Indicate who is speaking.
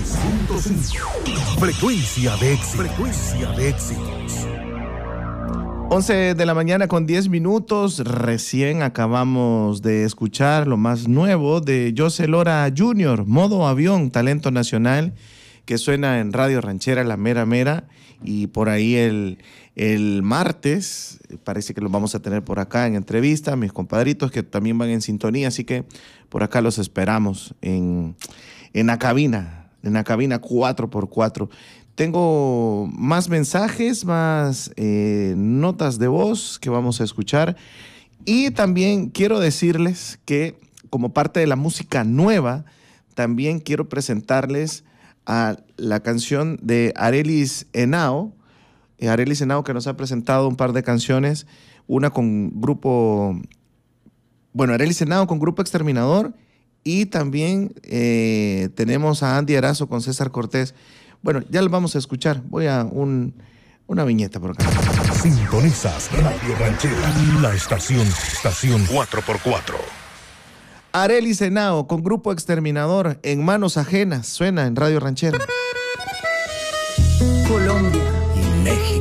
Speaker 1: 93.5. Frecuencia de éxitos. Frecuencia de éxitos.
Speaker 2: 11 de la mañana con 10 minutos. Recién acabamos de escuchar lo más nuevo de José Lora Jr., Modo Avión, talento nacional, que suena en Radio Ranchera La Mera Mera. Y por ahí el martes, parece que los vamos a tener por acá en entrevista, mis compadritos que también van en sintonía, así que por acá los esperamos en la cabina 4x4. Tengo más mensajes, más notas de voz que vamos a escuchar. Y también quiero decirles que como parte de la música nueva, también quiero presentarles a la canción de Arelis Henao. Arelis Henao, que nos ha presentado un par de canciones, una con grupo, Arelis Henao con Grupo Exterminador, y también tenemos a Andy Erazo con César Cortés. Bueno, ya lo vamos a escuchar. Voy a una viñeta por acá.
Speaker 1: Sintonizas Radio Ranchera, la estación 4x4.
Speaker 2: Arelis Henao con Grupo Exterminador, En Manos Ajenas, suena en Radio Ranchera.
Speaker 3: Colombia
Speaker 1: y México.